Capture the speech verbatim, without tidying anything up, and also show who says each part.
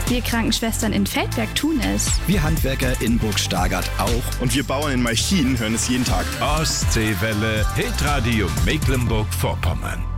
Speaker 1: Wir Krankenschwestern in Feldberg tun es.
Speaker 2: Wir Handwerker in Burg Stargard auch.
Speaker 3: Und wir Bauern in Malchin hören es jeden Tag.
Speaker 4: Ostseewelle, Hitradio Mecklenburg-Vorpommern.